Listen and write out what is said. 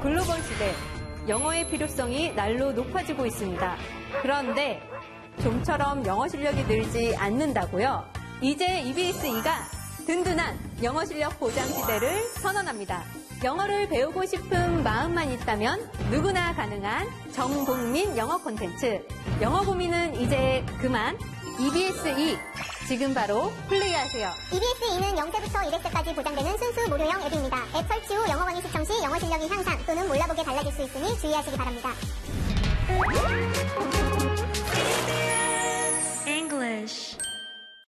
글로벌 시대, 영어의 필요성이 날로 높아지고 있습니다. 그런데 좀처럼 영어 실력이 늘지 않는다고요? 이제 EBS-E가 든든한 영어 실력 보장 시대를 선언합니다. 영어를 배우고 싶은 마음만 있다면 누구나 가능한 전국민 영어 콘텐츠. 영어 고민은 이제 그만. EBS-E 지금 바로 플레이하세요. EBS-E는 0세부터 200세까지 보장되는 순수 무료형 앱입니다. 앱 설치 후 영어 강의 시청 시 영어 실력이 향상 또는 몰라보게 달라질 수 있으니 주의하시기 바랍니다. English.